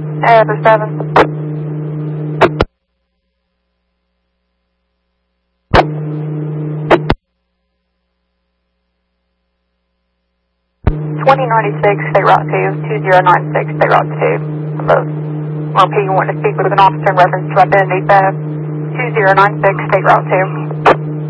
For 7. 2096, State Route 2, 2096, State Route 2. Hello. RP, you want to speak with an officer in reference to identity theft. 2096, State Route 2.